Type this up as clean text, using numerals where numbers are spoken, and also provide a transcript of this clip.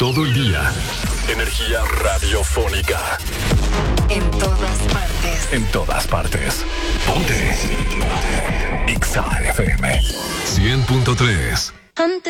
todo el día. Energía radiofónica. En todas partes. En todas partes. Ponte. Exa FM 100.3. Antes